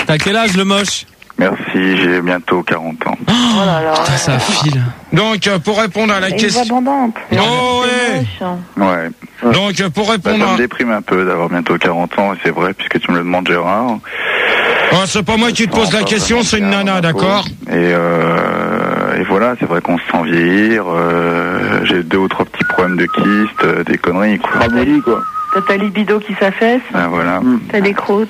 T'as quel âge, le moche? Merci, j'ai bientôt 40 ans. Oh là là. Putain, ça file. Donc, pour répondre à la question... Oh, ouais. Donc, pour répondre ça me déprime un peu d'avoir bientôt 40 ans, et c'est vrai, puisque tu me le demandes, Gérard. C'est pas moi qui te pose la question, c'est une nana, d'accord? Et voilà, c'est vrai qu'on se sent vieillir. J'ai 2 ou 3 petits problèmes de kyste, des conneries, quoi. Ramolli, quoi. T'as ta libido qui s'affaisse. Ah, voilà. T'as des croûtes.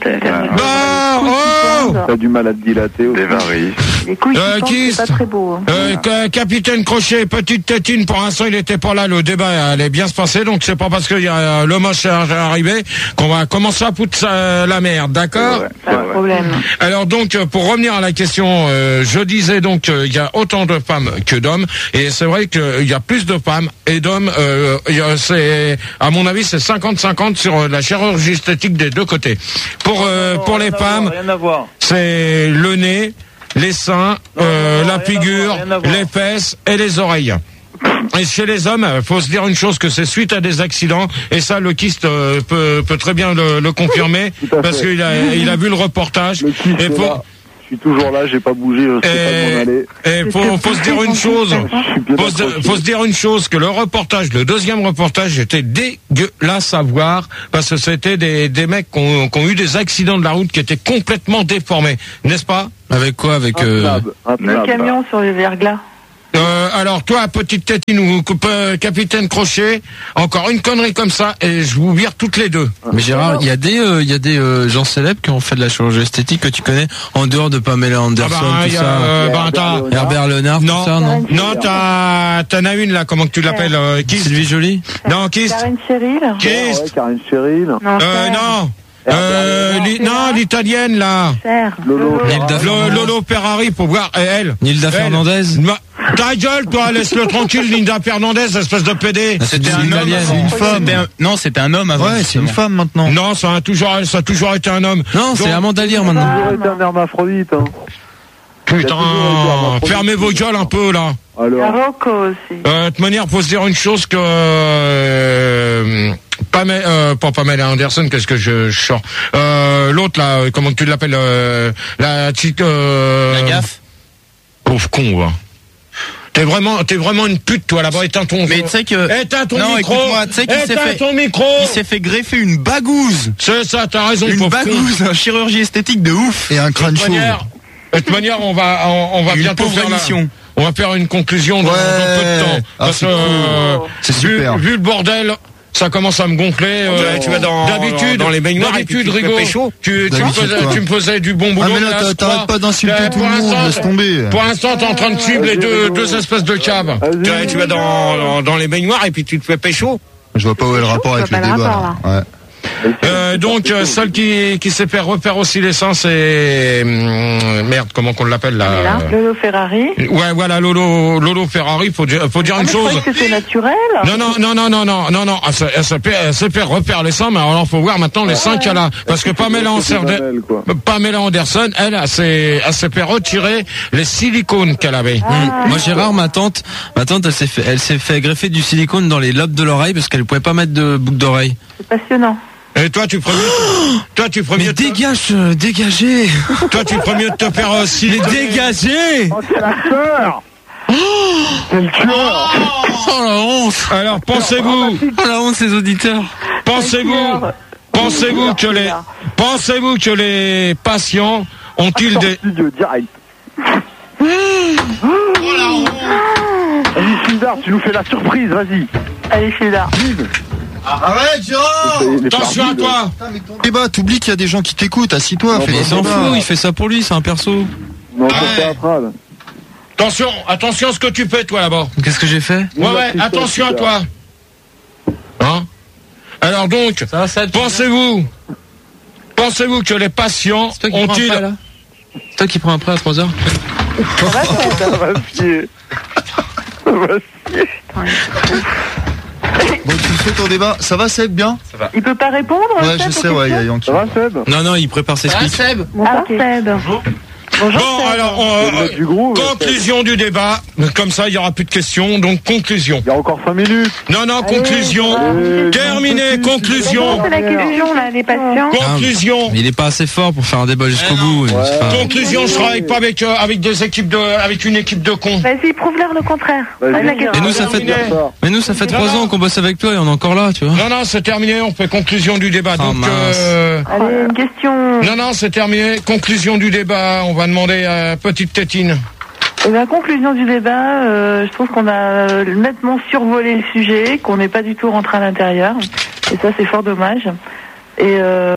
T'as du mal à te dilater. Des varices. Les couilles qui c'est pas très beau. Capitaine Crochet, petite tétine, pour l'instant il était pas là, le débat allait bien se passer, donc c'est pas parce qu'il y a le moche arrivé qu'on va commencer à foutre la merde, d'accord? Pas de problème. Alors donc, pour revenir à la question, je disais donc il y a autant de femmes que d'hommes, et c'est vrai qu'il y a plus de femmes et d'hommes, c'est, à mon avis, c'est 50-50 sur la chirurgie esthétique des deux côtés. Pour les femmes, c'est le nez, les seins, la figure, les fesses et les oreilles. Et chez les hommes, faut se dire une chose, que c'est suite à des accidents, et ça le kyste peut très bien le confirmer, parce qu'il a vu le reportage. Je suis toujours là, j'ai pas bougé, je sais pas m'en aller. Et faut se dire une chose. Faut se dire une chose, que le deuxième reportage était dégueulasse à voir, parce que c'était des mecs qui ont eu des accidents de la route qui étaient complètement déformés, n'est-ce pas? Avec quoi? Avec le camion sur les verglas. Alors toi, petite tétine ou capitaine Crochet, encore une connerie comme ça et je vous vire toutes les deux. Mais Gérard, il y a des gens célèbres qui ont fait de la chirurgie esthétique que tu connais en dehors de Pamela Anderson, tout ça. Herbert Léonard, tout ça, non? Non, t'en as une là, comment que tu l'appelles? Qui? Sylvie Joly? Non, qui? Karine Cheryl. Qui? Karine Cheryl. Non. Non, l'italienne là. Lolo Ferrari, pour voir elle. Nilda Fernandez. Ta gueule, toi, laisse-le tranquille, Nilda Fernandez, espèce de PD. C'était un homme. C'est une femme. Non, c'était un homme avant. Ouais, c'est une femme maintenant. Non, ça a toujours été un homme. Non, c'est Amanda Lear maintenant. Ça a toujours été un hermaphrodite. Putain, fermez vos gueules un peu là. Alors. Rocco aussi. De toute manière, faut se dire une chose que pas Pamela Anderson, qu'est-ce que je sors. L'autre là, comment tu l'appelles, la petite. La gaffe. Pauvre con, va. T'es vraiment une pute, toi, là-bas. Éteins ton. Mais tu sais que. Éteins ton micro. Écoute-moi, tu sais qu'il s'est fait. Ton micro. Il s'est fait greffer une bagouze. C'est ça, t'as raison. Une bagouze, une chirurgie esthétique de ouf. Et un crâne chauve. De toute manière, on va bientôt faire on va faire une conclusion dans peu de temps. Parce que c'est super. Vu le bordel. Ça commence à me gonfler. Tu vas d'habitude, dans les baignoires, d'habitude, Rigo, tu me faisais du bon boulot. Ah mais là, t'arrêtes pas d'insulter tout le monde, laisse tomber. Pour l'instant, t'es en train de suivre les deux espèces de caves. Tu vas dans les baignoires et puis tu te fais pécho. Je vois pas où est le rapport avec le débat. Ouais. Donc celle qui s'est fait refaire aussi les seins, c'est merde, comment qu'on l'appelle là? Lolo Ferrari. Ouais, voilà, Lolo Ferrari. Faut dire une chose. Je crois que c'est naturel. Non. Elle s'est fait refaire les seins, mais alors faut voir maintenant les seins qu'elle a, parce que Pamela Anderson, elle s'est fait retirer les silicones qu'elle avait. Moi, Gérard, ma tante, elle s'est fait greffer du silicone dans les lobes de l'oreille parce qu'elle pouvait pas mettre de boucle d'oreille. C'est passionnant. Et toi, tu ferais mieux. Dégagez. Toi, tu ferais mieux de te faire dégagez. Oh, c'est la sœur. Quel tueur. Oh la honte. Alors, pensez-vous. Oh la honte, ces auditeurs. Pensez-vous que les patients ont-ils des. Direct. Vas-y, Sildar, tu nous fais la surprise, vas-y. Allez, Sildar. Arrête, Gérard. Attention à toi. Mais ton débat, t'oublies qu'il y a des gens qui t'écoutent, assis-toi. Il s'en fout, il fait ça pour lui, c'est un perso. Non, c'est pas grave. Attention à ce que tu fais, toi, là-bas. Qu'est-ce que j'ai fait? Ouais, attention à toi. Hein? Alors donc, pensez-vous que les patients ont-ils... C'est toi qui prends un prêt à 3h? Ça va fier. Bon, tu fais ton débat. Ça va, Seb, bien? Ça va. Il peut pas répondre? Ouais, Seb, je sais, ouais, il y a Yankee. Ça va, Seb? Non, il prépare ses speeches. Seb. Ah, Seb. Bonjour, Bon, alors, du groupe, conclusion du débat. Comme ça, il n'y aura plus de questions. Donc, conclusion. Il y a encore 5 minutes. Non, conclusion. Terminé, conclusion. C'est la question, là, les patients. Conclusion. Il est pas assez fort pour faire un débat jusqu'au bout. Conclusion, je travaille pas avec avec une équipe de cons. Vas-y, prouve-leur le contraire. Vas-y. La question. Mais nous, ça fait 3 ans qu'on bosse avec toi et on est encore là, tu vois. Non, c'est terminé, on fait conclusion du débat. Oh, Donc, Allez, une question. non, c'est terminé. Conclusion du débat. On va demander à Petite Tétine. Eh bien, conclusion du débat, je trouve qu'on a nettement survolé le sujet, qu'on n'est pas du tout rentré à l'intérieur. Et ça, c'est fort dommage. Et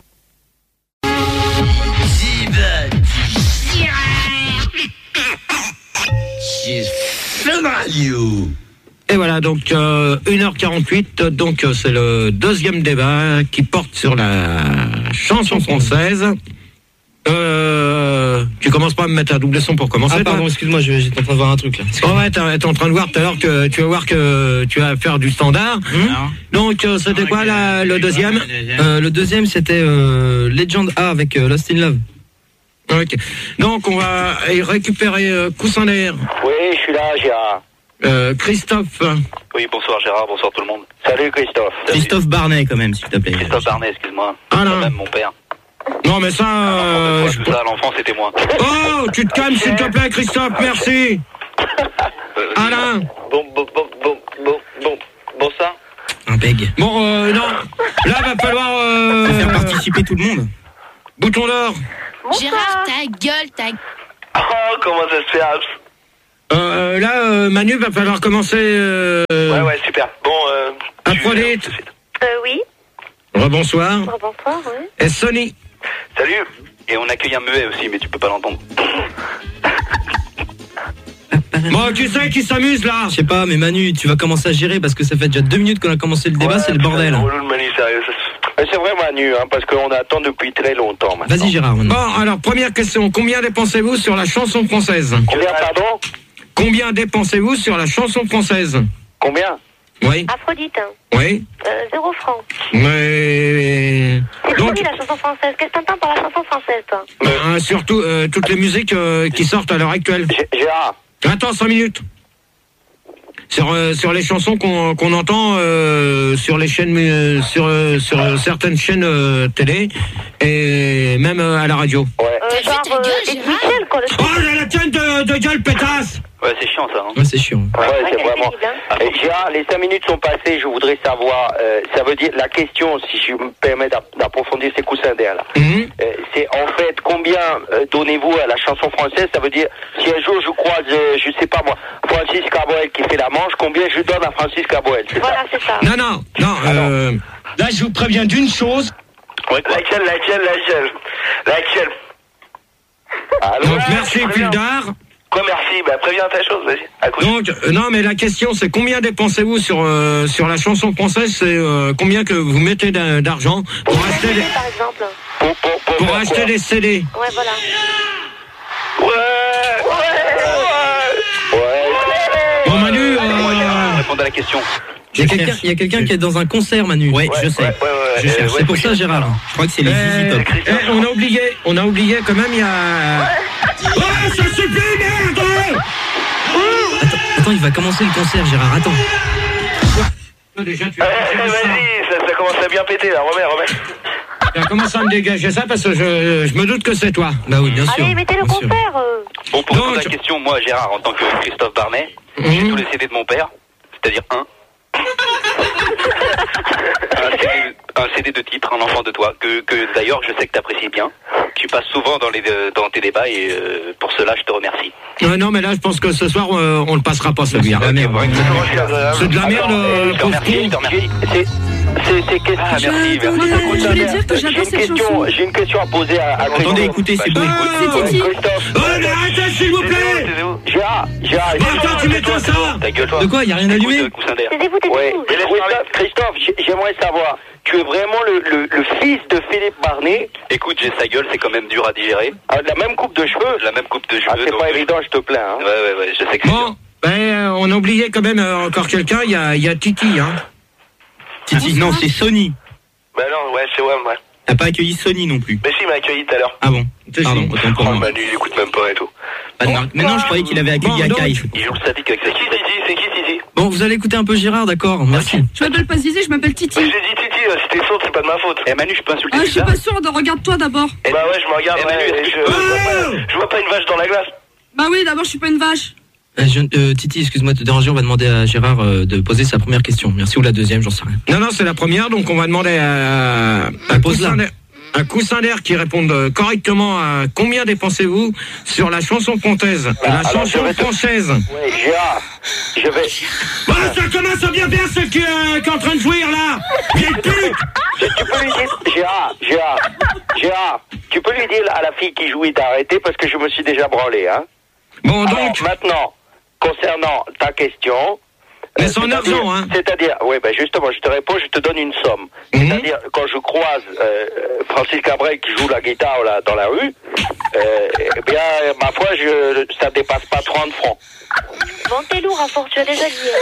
Et voilà, donc 1h48, donc c'est le deuxième débat qui porte sur la chanson française. Tu commences pas à me mettre un double son pour commencer. Ah pardon, excuse-moi, j'étais en train de voir un truc là. Oh ouais, t'es en train de voir tout à l'heure que tu vas voir que tu vas faire du standard. Donc c'était quoi le deuxième? Le deuxième c'était Legend A avec Lost in Love. Ok. Donc on va récupérer Coussin d'air. Oui, je suis là, Gérard. Christophe. Oui, bonsoir Gérard, bonsoir tout le monde. Salut Christophe. Christophe Barnet quand même, s'il te plaît. Christophe Barnet, excuse-moi. Ah non. Quand même mon père. Non mais ça... tout ça, l'enfant c'était moi. Oh, tu te calmes s'il te plaît Christophe, merci. Alain. Bon, ça. Un beg. Bon, non. Là, va falloir... faire participer tout le monde. Bouton d'or. Gérard, ta gueule. Oh, comment ça se fait? Là, Manu, va falloir commencer... Ouais, super. Bon, Aphrodite. Oui. Rebonsoir. Bonsoir, oui. Et Sony. Salut. Et on accueille un muet aussi, mais tu peux pas l'entendre. Bon, tu sais qui s'amuse là? Je sais pas, mais Manu, tu vas commencer à gérer parce que ça fait déjà 2 minutes qu'on a commencé le débat, c'est le bordel. C'est vrai Manu, parce qu'on attend depuis très longtemps maintenant. Vas-y Gérard. Manu. Bon, alors première question, combien dépensez-vous sur la chanson française? Combien, pardon? Combien dépensez-vous sur la chanson française? Combien? Oui. Aphrodite. Oui. 0 francs. Mais... C'est Donc, joli la chanson française. Qu'est-ce que t'entends par la chanson française, toi? surtout toutes les musiques qui sortent à l'heure actuelle. Gérard. Attends 5 minutes. Sur les chansons qu'on entend sur les chaînes sur certaines chaînes télé et même à la radio. Ouais. Genre Michel, quoi. Oh, j'ai la tienne de gueule, pétasse. Ouais, c'est chiant ça. Hein. Ouais, c'est chiant. Ouais, c'est vraiment. Hein. Et Gérard, les 5 minutes sont passées. Je voudrais savoir. Ça veut dire la question, si je me permets d'approfondir ces coussins d'air là. C'est en fait combien donnez-vous à la chanson française? Ça veut dire si un jour je croise, je sais pas moi, Francis Cabrel qui fait la manche, combien je donne à Francis Cabrel? Voilà, c'est ça. Non. Là, je vous préviens d'une chose. Ouais, laquelle? Allô? Donc, merci, Pildar. Quoi, merci? Bah, préviens ta chose, vas-y. Donc, non, mais la question, c'est combien dépensez-vous sur la chanson française? C'est combien que vous mettez d'argent pour acheter des... Par exemple. Pour acheter des CD. Ouais, voilà. Ouais. Bon, Manu, Répondre à la question. Il y a quelqu'un qui est dans un concert, Manu. Ouais, je sais. Je cherche. C'est pour ça, Gérard. Je crois que c'est les Zizi Top. on a oublié quand même, il y a... Oh, ça suffit, merde! Attends, il va commencer le concert, Gérard. Attends. Déjà, vas-y, ça commence à bien péter, là. Remets. Tu vas commencer à me dégager ça parce que je me doute que c'est toi. Bah oui, bien sûr. Allez, mettez le concert. Bon, pour répondre à la question, moi, Gérard, en tant que Christophe Barnet, j'ai tous les CD de mon père, c'est-à-dire un CD de titre, Un enfant de toi, que d'ailleurs je sais que tu apprécies bien. Tu passes souvent dans tes débats et pour cela je te remercie. Non, mais là je pense que ce soir on le passera pas celui-là. C'est de la merde. Je te remercie. C'est question. Ah, merci. Je voulais dire que j'adore cette chanson. J'ai une question à poser à Attendez, écoutez, c'est bon. C'est Titi. Oh, mais arrêtez s'il vous plaît. Gérard. Attends, tu m'étonnes ça. Ta gueule, toi. De quoi? Il y a rien allumé? Taisez-vous. Ouais. Christophe, j'aimerais savoir. Tu es vraiment le fils de Philippe Barnet. Écoute, j'ai sa gueule, c'est quand même dur à digérer. La même coupe de cheveux. Ah, c'est pas évident, je te plains. Hein. Ouais, je sais que c'est bon, on a oublié quand même encore quelqu'un, il y a Titi, hein. Titi, non, c'est Sony. Bah non, ouais, c'est ouais. T'as pas accueilli Sony non plus. Mais si, il m'a accueilli tout à l'heure. Ah bon? Pardon, autant pour moi. Manu, il écoute même pas et tout. Pas de marque. Mais non, je croyais qu'il avait accueilli Akai. Il joue le sadique avec sa qui, c'est qui, Titi? Bon, vous allez écouter un peu Gérard, d'accord? Merci. Je m'appelle pas Zizi, je m'appelle Titi. Mais j'ai dit Titi, si t'es sourde, c'est pas de ma faute. Eh Manu, je peux insulter. Ah, je suis pas sourde, regarde-toi d'abord. Bah ouais, je me regarde. Manu, je vois pas une vache dans la glace. Bah oui, d'abord, je suis pas une vache. Titi, excuse-moi de te déranger, on va demander à Gérard de poser sa première question. Merci, ou la deuxième, j'en sais rien. Non, c'est la première, donc on va demander à un coussin d'air qui réponde correctement à combien dépensez-vous sur la chanson française. La chanson française. Ouais, Gérard, je vais... Bah, ça commence à bien ce qui est en train de jouir, là. Vieille pute. Tu peux lui dire... Gérard, tu peux lui dire à la fille qui jouit d'arrêter parce que je me suis déjà branlé, hein. Bon, donc... Alors, maintenant, concernant ta question... Mais c'est en argent, hein. C'est-à-dire, oui, ben justement, je te réponds, je te donne une somme. C'est-à-dire, quand je croise Francis Cabrel qui joue la guitare là, dans la rue, eh bien, ma foi, ça dépasse pas 30 francs. Bon, t'es lourd, à force, tu as déjà dit.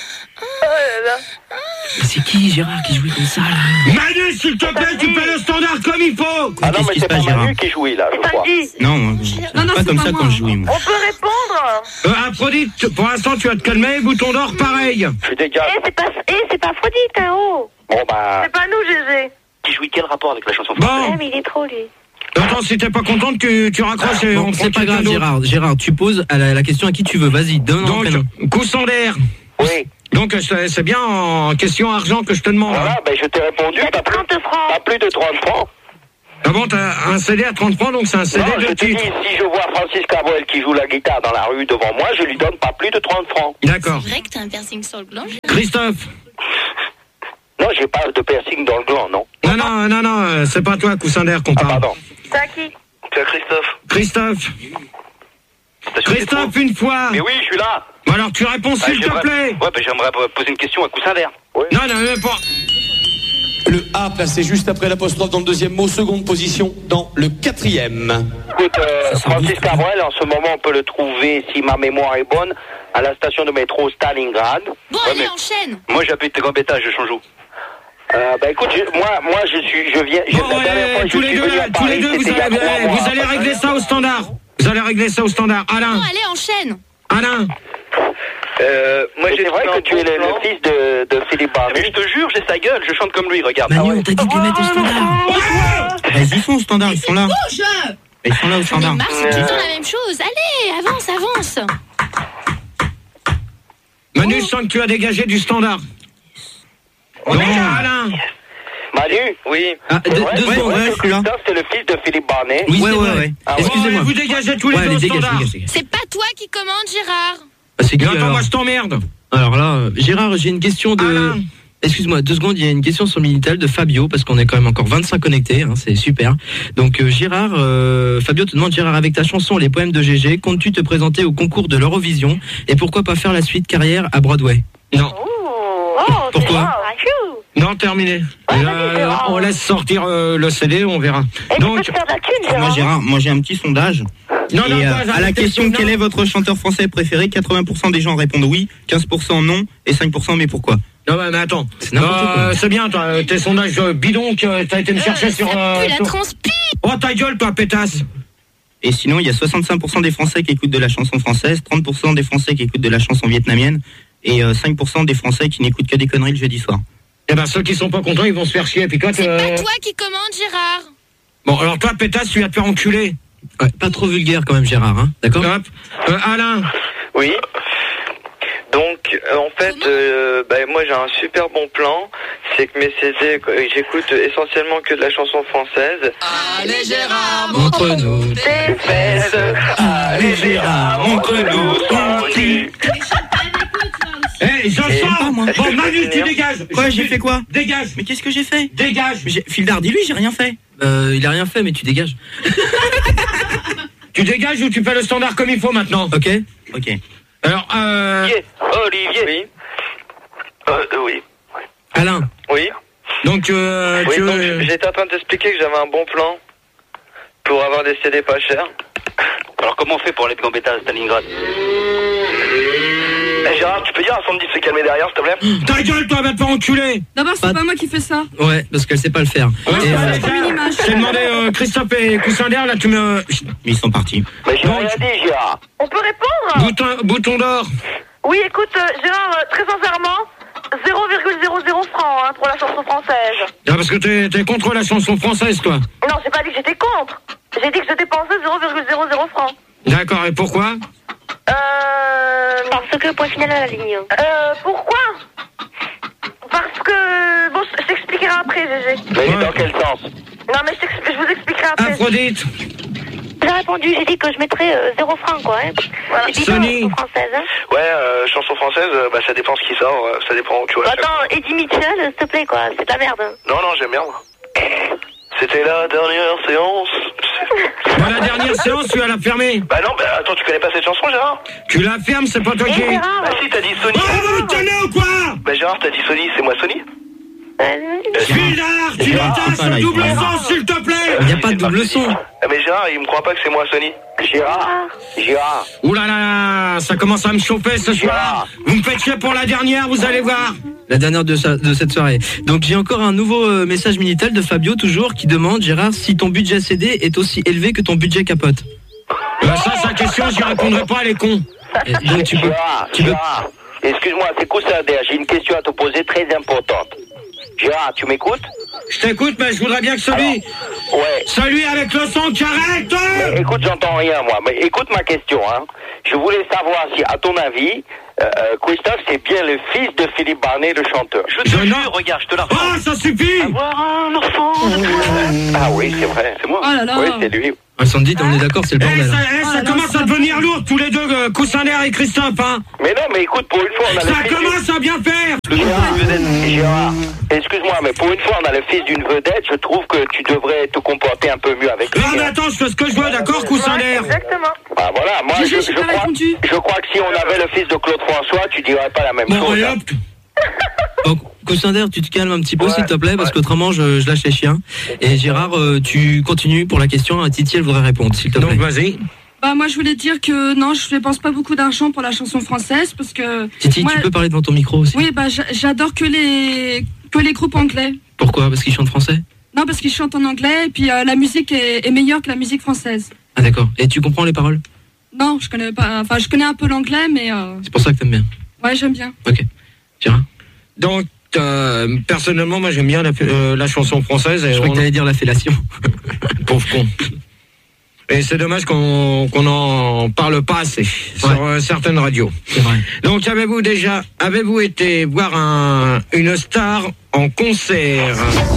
Mais c'est qui, Gérard, qui jouait comme ça, là? Manu, s'il te plaît, tu fais le standard comme il faut. Ah non, mais c'est pas Manu qui jouit, là, je crois. Non, pas comme ça quand je jouis, moi. On peut répondre. Aphrodite, pour l'instant, tu vas te calmer, bouton d'or, pareil. Je dégage. C'est pas Aphrodite, hein, oh. Bon, bah... C'est pas nous, Gégé. Qui jouit quel rapport avec la chanson Bon. Ouais, mais il est trop, lui. Attends, si t'es pas contente, tu raccroches et on C'est pas grave, Gérard, tu poses la question à qui tu veux, vas-y, donne un prénom. Donc, coussin d'air. Oui. Donc, c'est bien en question argent que je te demande. Voilà, ben je t'ai répondu, pas 30 francs. Pas plus de 30 francs. Ah bon, t'as un CD à 30 francs, donc c'est un CD Non, de je te dis, titre. si je vois Francis Cabrel qui joue la guitare dans la rue devant moi, je lui donne pas plus de 30 francs. D'accord. C'est vrai que t'as un piercing sur le gland. Christophe. Non, j'ai pas de piercing dans le gland, non. Non, c'est pas toi, coussin d'air, qu'on Ah, parle. pardon. C'est à qui? C'est à Christophe. Christophe, une fois. Mais oui, je suis là. Bon, alors, tu réponds, s'il te plaît. Ouais, ben j'aimerais poser une question à coussin d'air. Ouais. Non, même pas. Le A placé juste après l'apostrophe dans le deuxième mot, seconde position dans le quatrième. Écoute, Francis Cabrel, en ce moment, on peut le trouver, si ma mémoire est bonne, à la station de métro Stalingrad. Bon, Ouais, allez, mais... enchaîne. Moi, j'habite Gambetta, je change où? Bah écoute, moi je viens. Bon, tous les deux, vous allez régler ça au standard. Alain. Bon, allez, enchaîne. Alain. Moi, c'est vrai que tu es le fils de Philippe Barnet. Mais je te jure, j'ai sa gueule, je chante comme lui, regarde. Manu, on t'a dit de les mettre au standard. Vas-y, ils sont au standard, ils sont là. Bouge. Ils sont là au standard. Mars, c'est tout le temps la même chose. Allez, avance. Manu, je sens que tu as dégagé du standard. Donc, Alain. Manu, oui. Deux secondes, je suis là. C'est le fils de Philippe Barnet. Oui, ouais. Excusez-moi. Vous dégagez tous les deux au standard. C'est pas toi qui commande, Gérard. C'est qui, Attends, alors moi je t'emmerde. Alors là, Gérard, j'ai une question de... Alain. Excuse-moi, 2 secondes, il y a une question sur le Minitel de Fabio, parce qu'on est quand même encore 25 connectés, hein, c'est super. Donc Gérard, Fabio te demande, Gérard, avec ta chanson Les Poèmes de Gégé, comptes-tu te présenter au concours de l'Eurovision? Et pourquoi pas faire la suite carrière à Broadway? Non. Pourquoi? Non, terminé. On laisse sortir le CD, on verra. Donc, Moi j'ai un petit sondage. non, À la question quel est votre chanteur français préféré, 80% des gens répondent oui, 15% non et 5% mais pourquoi? Non, mais attends. C'est n'importe quoi. C'est bien, toi, tes sondages bidons que t'as été me chercher sur... Ça pue la transpi. Oh, ta gueule, toi, pétasse. Et sinon, il y a 65% des Français qui écoutent de la chanson française, 30% des Français qui écoutent de la chanson vietnamienne et 5% des Français qui n'écoutent que des conneries le jeudi soir. Eh ben, ceux qui sont pas contents, ils vont se faire chier. Puis toi, C'est pas toi qui commande, Gérard. Bon, alors toi, pétasse, tu vas te faire enculer. Ouais, pas trop vulgaire quand même, Gérard, hein, d'accord? Hop. Alain. Oui. Donc, en fait, moi j'ai un super bon plan. C'est que mes CD, j'écoute essentiellement que de la chanson française. Allez, Gérard, montre-nous tes fesses. Allez, Gérard, montre-nous ton cul. J'en sors. Bon, Manu, tu dégages. Quoi, j'ai fait quoi? Dégage. Mais qu'est-ce que j'ai fait? Dégage. Phildard, dis-lui, j'ai rien fait. Il a rien fait, mais tu dégages. Tu dégages ou tu fais le standard comme il faut maintenant? Ok. Alors, Olivier. Oui. Alain. Oui. Donc, j'étais en train de t'expliquer que j'avais un bon plan pour avoir des CD pas chers. Alors comment on fait pour aller de Gambetta à Stalingrad? Gérard, tu peux dire à Sandy de se calmer derrière, s'il te plaît? Ta gueule, toi, va te faire enculer. D'abord, c'est pas moi qui fais ça. Ouais, parce qu'elle sait pas le faire. J'ai demandé Christophe et Coussin d'air, là, tu me... Ils sont partis. Mais j'ai rien dit, Gérard. On peut répondre? Bouton d'or. Oui, écoute, Gérard, très sincèrement, 0,00 francs pour la chanson française. Ah, parce que t'es contre la chanson française, toi. Non, j'ai pas dit que j'étais contre. J'ai dit que je dépensais 0,00 francs. D'accord, et pourquoi? Parce que point final à la ligne. Pourquoi? Parce que... Bon, je t'expliquerai après, GG. Mais dans quel sens? Non, mais je vous expliquerai après. Aphrodite. J'ai répondu, j'ai dit que je mettrais 0 francs, quoi. Hein. Voilà. Sony. Française, hein. Ouais, chanson française, ça dépend ce qui sort, ça dépend, tu vois. Attends, Eddie Mitchell, s'il te plaît, quoi. C'est de la merde. Non, j'aime bien, moi. C'était la dernière séance. La dernière séance, tu vas la fermer. Bah non, attends, tu connais pas cette chanson, Gérard? Tu la fermes, c'est pas toi qui... Bah si, t'as dit Sony. Oh, tenez ou quoi? Bah Gérard, t'as dit Sony, c'est moi Sony? Villard, tu m'éteins ce double son, s'il te plaît. Il n'y a pas de double son. Mais Gérard, il me croit pas que c'est moi, Sony. Gérard. Ouh là là, ça commence à me chauffer ce soir. Vous me faites chier pour la dernière, vous allez voir. La dernière de cette soirée. Donc j'ai encore un nouveau message Minitel de Fabio, toujours, qui demande, Gérard, si ton budget CD est aussi élevé que ton budget capote. Ça, c'est la question, j'y répondrai pas, elle est con. Donc tu peux... Gérard, excuse-moi, c'est Coussin d'air, j'ai une question à te poser très importante. Gérard, tu m'écoutes? Je t'écoute, mais je voudrais bien que celui... Alors, ouais. Celui avec le son qui arrête. Écoute, j'entends rien, moi. Mais écoute ma question, hein. Je voulais savoir si, à ton avis, Christophe, c'est bien le fils de Philippe Barnet, le chanteur. Je te jure, regarde, je te la reprends. Ah, ça suffit. Avoir un enfant. Ah oui, c'est vrai, c'est moi. Oh là là. Oui, c'est lui. Sandy, on est d'accord, c'est le bordel. Ça commence à devenir lourd, tous les deux, Coussin d'air et Christophe, hein. Mais non, mais écoute, pour une fois, on a ça commence à bien faire. Gérard, excuse-moi, mais pour une fois, on a le fils d'une vedette. Je trouve que tu devrais te comporter un peu mieux avec lui. Non, mais attends, je fais ce que je veux, d'accord, Coussin d'air? Exactement. Ah voilà, moi, je crois que si on avait le fils de Claude François, tu dirais pas la même chose. Bon, hop. Donc, Coussin d'air, tu te calmes un petit peu, s'il te plaît, parce qu'autrement, je lâche les chiens. Et Gérard, tu continues pour la question. Titi, elle voudrait répondre, s'il te plaît. Donc, vas-y. Bah, moi, je voulais dire que non, je dépense pas beaucoup d'argent pour la chanson française, parce que... Titi, tu peux parler devant ton micro aussi. Oui, bah, j'adore que les groupes anglais. Pourquoi? Parce qu'ils chantent français? Non, parce qu'ils chantent en anglais, et puis la musique est meilleure que la musique française. Ah, d'accord. Et tu comprends les paroles? Non, je connais pas. Enfin, je connais un peu l'anglais, mais... C'est pour ça que t'aimes bien? Ouais, j'aime bien. Ok. Gérard? Donc, personnellement, moi, j'aime bien la chanson française. Et je crois que t'allais dire la fellation. Pauvre con. Et c'est dommage qu'on en parle pas assez sur certaines radios. C'est vrai. Donc, avez-vous été voir une star en concert?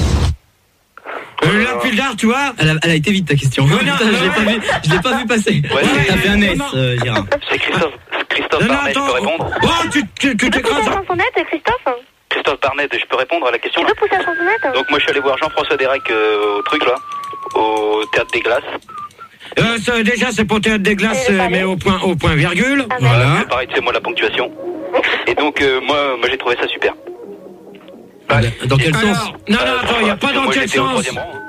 La pile d'art, tu vois? Elle a été vite ta question. Non, je l'ai pas vu passer. T'as fait un S, Gérard. C'est Christophe Barnet, je peux répondre? Oh, tu t'écrases. Chansonnette, Christophe? Christophe Barnet, je peux répondre à la question? Tu peux pousser la chansonnette? Donc moi je suis allé voir Jean-François Derek au truc là, au Théâtre des Glaces. Déjà c'est pas au Théâtre des Glaces, mais au point virgule. Voilà. Pareil, c'est moi la ponctuation. Et donc moi j'ai trouvé ça super. Dans quel sens? Non, attends, il n'y a pas dans quel sens.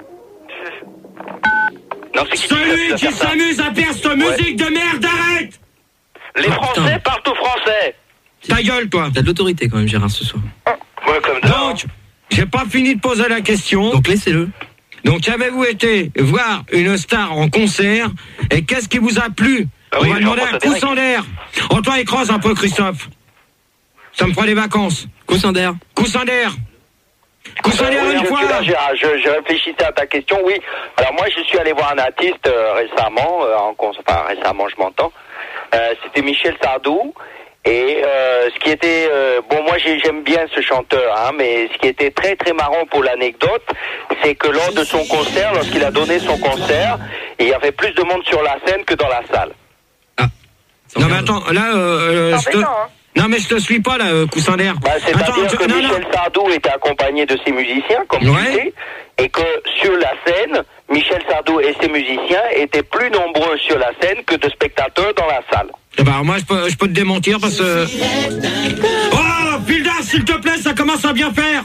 Non, c'est celui qui s'amuse à faire cette musique de merde, arrête! Les Français parlent au français. Ta gueule, toi. T'as de l'autorité quand même, Gérard, ce soir. Ouais, comme ça. Donc, j'ai pas fini de poser la question. Donc laissez-le. Donc, avez-vous été voir une star en concert et qu'est-ce qui vous a plu? On va demander à Coussin d'air. Oh, toi, écrase un peu, Christophe. Ça me fera des vacances. Coussin d'air. Coussin d'air. Coussin d'air une fois. Je réfléchissais à ta question, oui. Alors moi, je suis allé voir un artiste récemment, enfin récemment, je m'entends. C'était Michel Sardou. Et ce qui était bon, moi j'aime bien ce chanteur, hein, mais ce qui était très très marrant pour l'anecdote, c'est que lors de son concert, lorsqu'il a donné son concert, il y avait plus de monde sur la scène que dans la salle. Ah. Non mais attends, là, non mais je te suis pas là, Coussin d'air. Bah, c'est-à-dire que Michel Sardou était accompagné de ses musiciens, comme tu sais, et que sur la scène, Michel Sardou et ses musiciens étaient plus nombreux sur la scène que de spectateurs dans la salle. Bah moi je peux te démentir parce que... Oh, Pilda, s'il te plaît, ça commence à bien faire.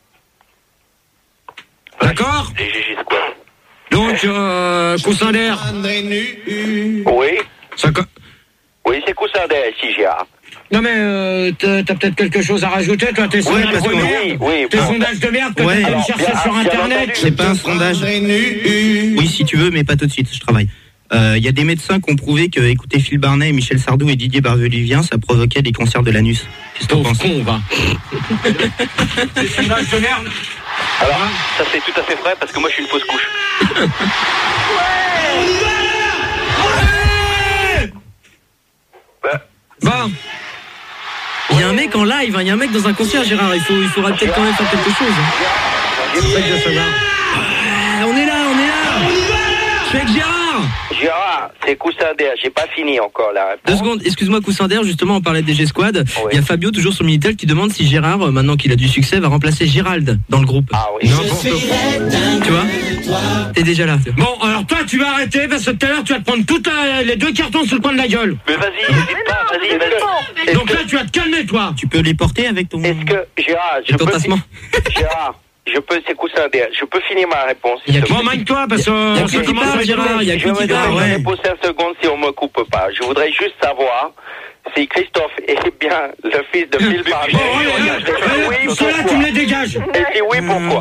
D'accord? Les GG Squad. Donc, Coussin d'air. Oui. Ça... Oui, c'est Coussin d'air ici, Gérard. Non mais t'as peut-être quelque chose à rajouter, toi, tes sondages de merde. Oui. Tes sondages de merde que t'as allé chercher sur Internet. C'est pas un sondage. Oui, si tu veux, mais pas tout de suite, je travaille. Il y a des médecins qui ont prouvé que écouter Phil Barnet, Michel Sardou et Didier Barbelivien, ça provoquait des cancers de l'anus. Qu'est-ce que tu penses? Con, va. Des sondages de merde. Alors, ça c'est tout à fait vrai parce que moi je suis une fausse couche. Bon. Il y a un mec en live, il y a un mec dans un concert, Gérard. Il faudra peut-être quand même faire quelque chose. On est là. Je suis avec Gérard. Gérard, c'est Coussin d'air, j'ai pas fini encore la réponse. 2 secondes, excuse-moi Coussin d'air, justement on parlait des G-Squad. Oui. Il y a Fabio toujours sur Minitel qui demande si Gérard, maintenant qu'il a du succès, va remplacer Gérald dans le groupe. Ah oui. Tu vois? T'es déjà là. Bon, alors toi tu vas arrêter parce que tout à l'heure tu vas te prendre toutes les 2 cartons sur le coin de la gueule. Mais vas-y, vas-y. Donc là tu vas te calmer toi. Tu peux les porter avec ton... Est-ce que, Gérard, Gérard, c'est Coussin d'air, je peux finir ma réponse. Bon, magne-toi parce que... Il y a qui parle, Gérard, il y a qui parle, ouais. Pour 5 secondes si on me coupe pas. Je voudrais juste savoir si Christophe est bien le fils de Phil Barnet. Oui, cela tu me les dégages. Et si oui, pourquoi?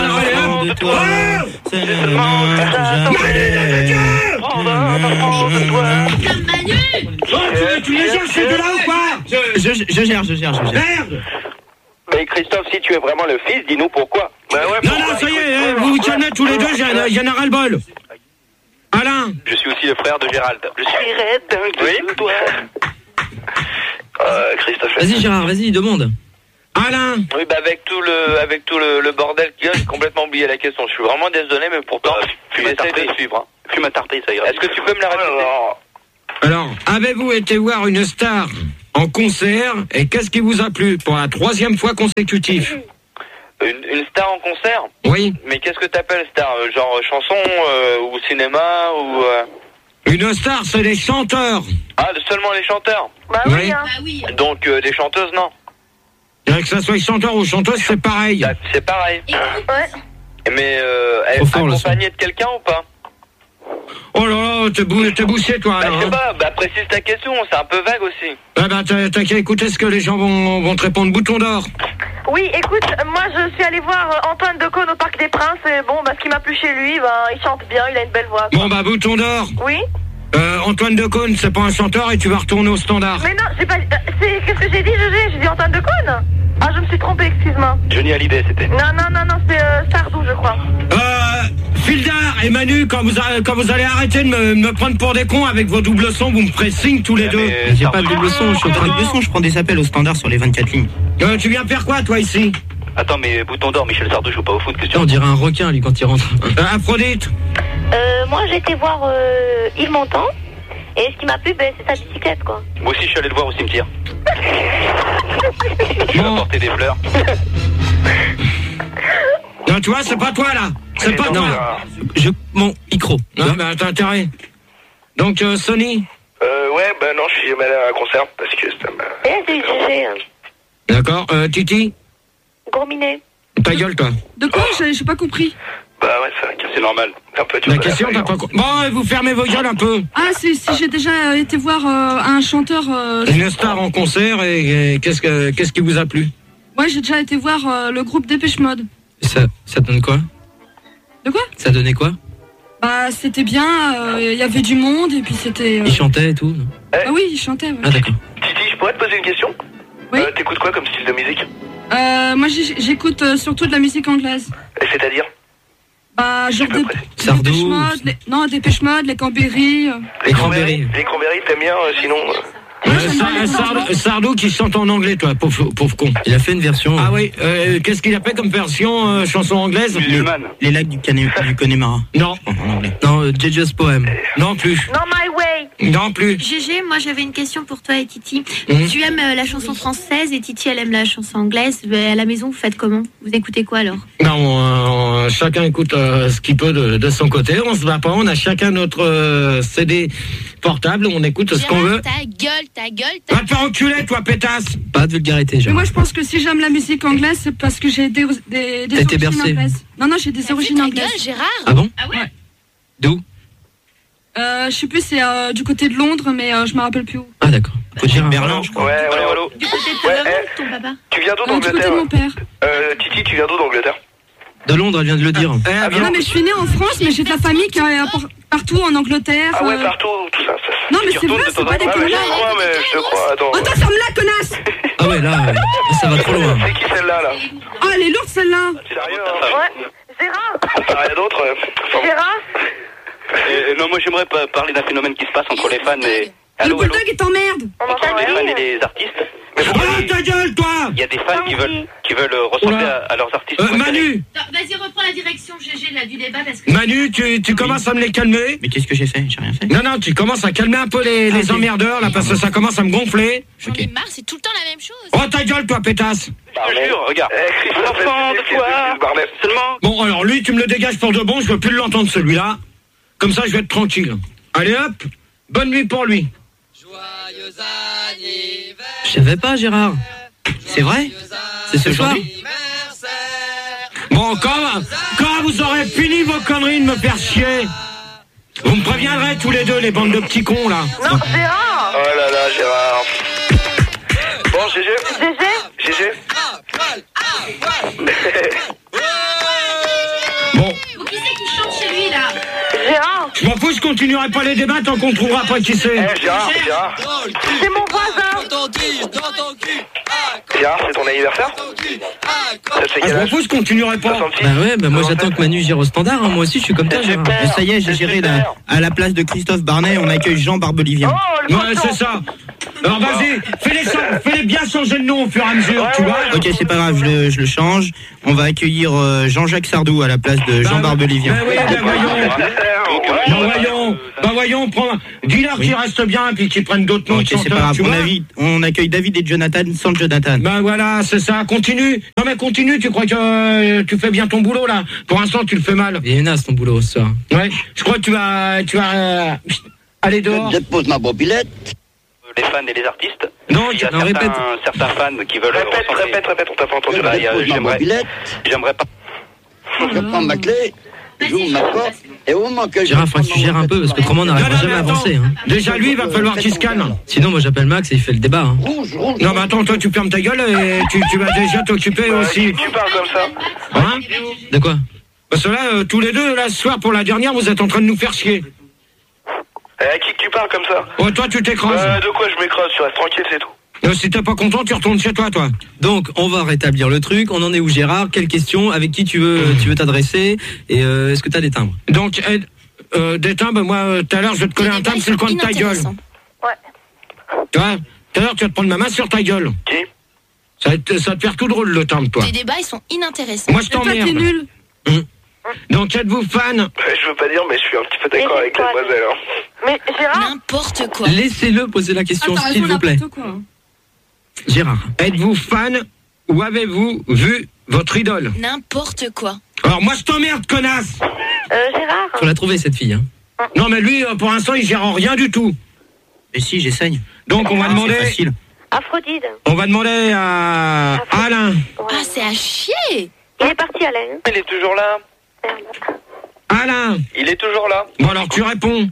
Tu les gères ces deux-là ou quoi? Je gère. Merde. Mais Christophe, si tu es vraiment le fils, dis-nous pourquoi. Non, ça y est, vous vous calmez tous les deux, il y en a ras-le-bol. Alain. Je suis aussi le frère de Gérald. Je suis dingue de toi. Christophe. Vas-y Gérard, vas-y, demande. Alain. Oui, avec tout le bordel qu'il y a, j'ai complètement oublié la question. Je suis vraiment désolé, mais pourtant, j'essaie de suivre. Fume à tarter, ça ira. Est-ce que tu peux me la répéter? Alors, avez-vous été voir une star en concert et qu'est-ce qui vous a plu pour la 3e fois consécutive? Une star en concert? Oui. Mais qu'est-ce que t'appelles star? Genre chanson ou cinéma ou... Une star, c'est les chanteurs. Ah, seulement les chanteurs? Bah oui, hein. Bah oui. Donc les chanteuses, non? Que ça soit chanteur ou chanteuse, c'est pareil. Bah, c'est pareil. Ouais. Mais accompagné de quelqu'un ou pas? Oh là là, t'es bouché toi. Bah, alors, je sais pas, précise ta question, c'est un peu vague aussi. Ah bah t'as qu'à écouter ce que les gens vont te répondre. Bouton d'or. Oui, écoute, moi je suis allée voir Antoine Decaune au Parc des Princes et bon, ce qui m'a plu chez lui, il chante bien, il a une belle voix. Bon bouton d'or. Oui. Antoine Decaune, c'est pas un chanteur et tu vas retourner au standard. Mais non, j'ai pas... Qu'est-ce que j'ai dit, J'ai dit Antoine Decaune. Ah, je me suis trompée, excuse-moi. Johnny Hallyday, c'était. Non, c'est Sardou, je crois. Fildar et Manu, quand vous allez arrêter de me prendre pour des cons avec vos doubles sons, vous me ferez signe tous les deux. J'ai pas de double son, je suis en train de son, je prends des appels au standard sur les 24 lignes. Tu viens faire quoi, toi, ici? Attends, mais bouton d'or, Michel Sardou joue pas au foot, question. On dirait un requin, lui, quand il rentre. Aphrodite. Moi, j'ai été voir Il m'entend. Et ce qui m'a plu, c'est sa bicyclette, quoi. Moi aussi, je suis allé le voir au cimetière. Je vais apporter des fleurs. Non, tu vois, c'est pas toi, là. C'est pas toi. Mon micro. Non, mais t'as intérêt. Donc, Sony. Ouais, non, je suis allé à un concert parce que ça m'a... C'est GG. D'accord. Titi. Gros minet. Ta gueule, toi. De quoi? J'ai pas compris. Bah ouais, c'est normal. Un peu, la question, t'as pas compris. Bon, vous fermez vos gueules un peu. Ah, si j'ai déjà été voir un chanteur... Une star en concert et qu'est-ce qui vous a plu? Ouais, j'ai déjà été voir le groupe Dépêche Mode. Ça donne quoi? De quoi? Ça donnait quoi? Bah, c'était bien, il y avait du monde et puis c'était... Il chantait et tout, non? Ah oui, il chantait, ouais. Ah d'accord. Titi, je pourrais te poser une question? Oui. T'écoutes quoi comme style de musique? Moi, j'écoute surtout de la musique anglaise. Et c'est-à-dire? Bah, genre Sardou. Dépêche Mode, les Cranberries. Les Cranberries, t'aimes bien, sinon... Sardou qui chante en anglais, toi, pauvre con. Il a fait une version... Ah oui, qu'est-ce qu'il a fait comme version chanson anglaise? Les lacs du Connemara. Non. En anglais. Non, Jeju's Poem. Non plus. Non, My Way. Non plus. GG, moi j'avais une question pour toi et Titi. Tu aimes la chanson française et Titi elle aime la chanson anglaise. À la maison, vous faites comment? Vous écoutez quoi alors? Non, chacun écoute ce qu'il peut de son côté. On se bat pas, on a chacun notre CD portable, on écoute ce qu'on veut. Ta gueule. Va te faire enculer, toi, pétasse. Pas de vulgarité, Mais moi je pense que si j'aime la musique anglaise, c'est parce que j'ai des origines anglaises. Non, j'ai des origines anglaises. Gueule, Gérard. Ah bon? Ah ouais. D'où? Je sais plus, c'est du côté de Londres, mais je me rappelle plus où. Ah d'accord. Côté de Berlin, je crois. Ouais, allô. Du côté de ta maman, ton papa. Tu viens d'où Du côté d'Angleterre? de mon père. Titi, tu viens d'où d'Angleterre? De Londres, elle vient de le dire. Non, mais je suis née en France, mais j'ai de la famille qui est partout en Angleterre. Ah ouais, partout, tout ça. Non, mais c'est vrai, c'est pas des conneries. Je te crois, attends. Oh, toi, ferme-la, connasse! Ah ouais, là, ça va trop loin. C'est qui celle-là, là? Oh, elle est lourde, celle-là. Sérieux? Ouais. Gérard? T'as rien d'autre? Gérard? Non, moi j'aimerais parler d'un phénomène qui se passe entre les fans et... Le bulldog est en merde. Entre les fans et les artistes. Ta gueule, toi! Il y a des fans qui veulent ressembler à leurs artistes. Manu! Vas-y, reprends la direction, GG, là, du débat, parce que... Manu, tu commences à me les calmer? Mais qu'est-ce que j'ai fait? J'ai rien fait. Non, tu commences à calmer un peu les emmerdeurs, là, parce que ça commence à me gonfler. J'en ai marre, c'est tout le temps la même chose. Oh, ta gueule, toi, pétasse! Je te jure, regarde. Enfant de toi, seulement. Bon, alors lui, tu me le dégages pour de bon, je veux plus l'entendre, celui-là. Comme ça, je vais être tranquille. Allez, hop! Bonne nuit pour lui. Joyeux anniversaire. Je savais pas, Gérard. C'est vrai? C'est ce soir? Bon, quand vous aurez fini vos conneries de me faire chier, vous me préviendrez tous les deux, les bandes de petits cons, là. Non, Gérard. Oh là là, Gérard. Bon, GG. Bon. Qui c'est qui chante chez lui, là? Gérard. Je m'en fous, je continuerai pas les débats tant qu'on trouvera pas qui c'est. Gérard. C'est mon voisin. Gérard, c'est ton anniversaire? Je m'en fous, je continuerai pas. Bah ouais, moi j'attends que Manu gère au standard, hein. Moi aussi je suis comme toi, Gérard. Et ça y est, j'ai géré à la place de Christophe Barnet, on accueille Jean Barbelivien. Ouais, c'est ça. Alors vas-y, fais-les bien changer de nom au fur et à mesure, tu vois. Ok, c'est pas grave, je le change. On va accueillir Jean-Jacques Sardou à la place de Jean Barbelivien. Voyons, dis-leur qu'ils restent bien et puis qu'ils prennent d'autres noms. Ok, c'est pas grave, on accueille David et Jonathan sans Jonathan. Ben voilà, c'est ça, continue. Non mais continue, tu crois que tu fais bien ton boulot là? Pour l'instant, tu le fais mal. Il est naze ton boulot, ça. Ouais, je crois que tu vas aller dehors. Je te pose ma mobilette. Les fans et les artistes. Non, il y a répète. certains fans qui veulent Répète, on t'a pas entendu. J'aimerais pas. Je prends ma clé, j'ouvre ma porte, et au moment que Gérard, faudrait que tu gères un peu, parce que autrement on n'arrivera jamais à avancer. Hein. Déjà, lui, il va falloir qu'il se calme. Sinon, moi j'appelle Max et il fait le débat. Hein. Non, mais attends, toi, tu fermes ta gueule et tu vas déjà t'occuper aussi. Tu parles comme ça. Hein? De quoi? Parce que là, tous les deux, là, ce soir, pour la dernière, vous êtes en train de nous faire chier. À qui que tu parles comme ça? Oh, toi, tu t'écrases. De quoi je m'écrase? Tu restes tranquille, c'est tout. Si t'es pas content, tu retournes chez toi. Donc, on va rétablir le truc. On en est où, Gérard? Quelle question? Avec qui tu veux t'adresser? Et est-ce que t'as des timbres? Donc, des timbres, moi, tout à l'heure, je vais te coller un timbre sur le coin de ta gueule. Ouais. Tu vois? Tout à l'heure, tu vas te prendre ma main sur ta gueule. Qui? Ça va te faire tout drôle, le timbre, toi. Les débats, ils sont inintéressants. Moi, je t'emmerde. T'es nul. Donc, êtes-vous fan? Je veux pas dire, mais je suis un petit peu d'accord avec la demoiselle. Hein. Mais Gérard. N'importe quoi. Laissez-le poser la question, s'il vous plaît. Gérard, êtes-vous fan ou avez-vous vu votre idole? N'importe quoi. Alors, moi, je t'emmerde, connasse. Gérard. Faut la trouver, cette fille. Hein. Non, mais lui, pour l'instant, il gère rien du tout. Mais si, j'essaye. Donc, on va demander... facile. Aphrodite. On va demander à Alain. Ouais. Ah, c'est à chier. Il est parti, Alain. Il est toujours là. Alain. Il est toujours là. Bon, alors, tu réponds.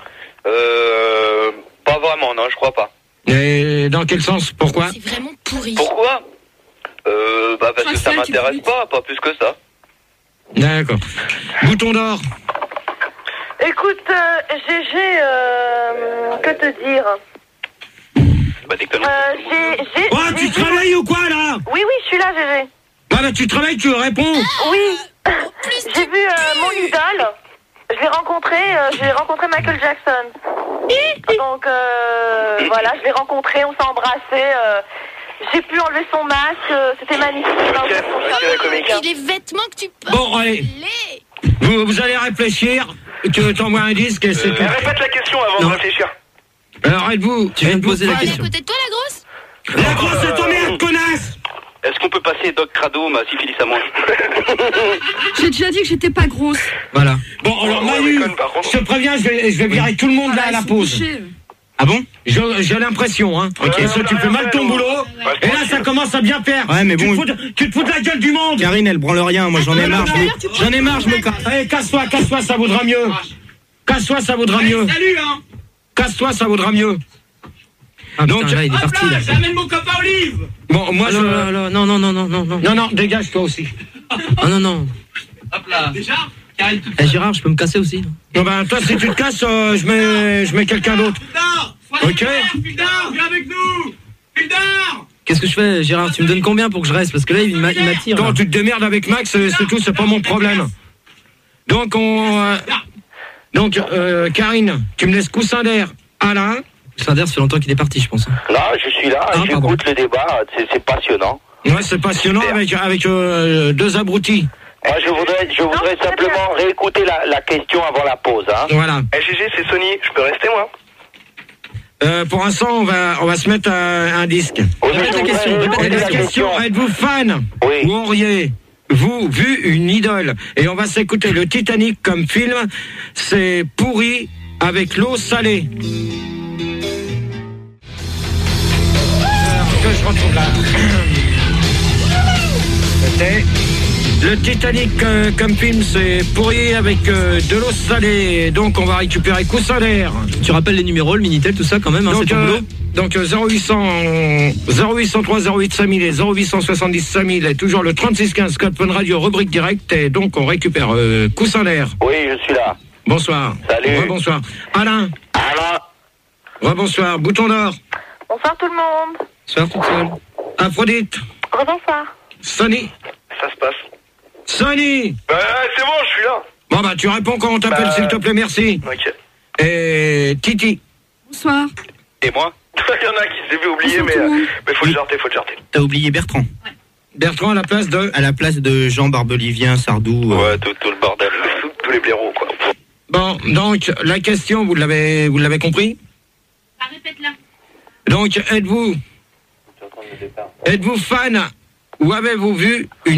Pas vraiment, non, je crois pas. Et dans quel sens? Pourquoi? C'est vraiment pourri. Pourquoi? Parce que ça m'intéresse pas plus que ça. D'accord. Bouton d'or. Écoute, GG, que te dire? Bah, dès que Oh, tu travailles ou quoi, là? Oui, je suis là, GG. Ah, bah, tu travailles, tu réponds. Oui. J'ai vu mon idole. Je l'ai rencontré Michael Jackson. Donc, voilà, je l'ai rencontré, on s'est embrassé. J'ai pu enlever son masque, c'était magnifique. Et les vêtements que tu portes. Bon, allez. Vous allez réfléchir, que t'envoies un disque et c'est tout. Répète la question avant de réfléchir. Alors, êtes-vous... Tu viens de poser la Elle est à question. côté de toi, la grosse? La grosse, c'est ton merde, connasse. Est-ce qu'on peut passer Doc Crado, ma syphilis à moi? J'ai déjà dit que j'étais pas grosse. Voilà. Bon, alors Manu, je te préviens, je vais virer tout le monde là à la pause. Ah bon? J'ai l'impression, hein. Ok. Parce que tu fais mal ton boulot. Et là, ça commence à bien faire. Ouais, mais bon. Tu te fous de la gueule du monde. Karine, elle branle rien. Moi, j'en ai marre. J'en ai marre, je me casse. Allez, casse-toi, ça vaudra mieux. Casse-toi, ça vaudra mieux. Salut, hein. Casse-toi, ça vaudra mieux. Ah, donc putain, là, il est parti. Là, j'amène mon copain Olive. Bon, moi non, dégage toi aussi. Non. Hop là. Déjà. Gérard, je peux me casser aussi. Non, ben, toi, si tu te casses, je mets quelqu'un d'autre. Ok. Fildar, viens avec nous. Fildar. Qu'est-ce que je fais, Gérard? Tu me donnes combien pour que je reste? Parce que là, il m'attire. Quand tu te démerdes avec Max, c'est tout, c'est pas mon problème. Donc, Karine, tu me laisses coussin d'air. Alain. Coussin d'air, ça fait longtemps qu'il est parti, je pense. Non, je suis là, j'écoute le débat, c'est passionnant. Ouais, c'est passionnant avec deux abrutis. Moi, je voudrais simplement réécouter la question avant la pause. Hein. Voilà. GG, c'est Sony, je peux rester, moi? Pour l'instant, on va se mettre un disque. La question. Êtes-vous fan? Oui. Ou auriez-vous vu une idole? Et on va s'écouter le Titanic comme film. C'est pourri avec l'eau salée. Que je retrouve là. C'était le Titanic comme film, c'est pourri avec de l'eau salée. Donc on va récupérer coussin d'air. Tu rappelles les numéros, le Minitel, tout ça quand même, hein, c'est ton boulot. Donc 0803 08 5000 et 0870 5000 et toujours le 3615 Code Fun Radio rubrique direct et donc on récupère coussin d'air. Oui, je suis là. Bonsoir. Salut. Bonsoir. Alain. Bonsoir. Bouton d'or. Bonsoir tout le monde. Bonsoir toute seule. Aphrodite. Bonsoir. Sonny. Ça se passe. Sonny. C'est bon, je suis là. Bon bah tu réponds quand on t'appelle s'il te plaît, merci. Ok. Et Titi. Bonsoir. Et moi? Il y en a qui s'est fait oublier, mais faut le jarter. T'as oublié Bertrand. Ouais. Bertrand à la place de? À la place de Jean Barbelivien, Sardou. Ouais, tout le bordel, tous les blaireaux, quoi. Bon, donc la question, vous l'avez compris? Répète-la. Donc êtes-vous fan ou avez-vous vu une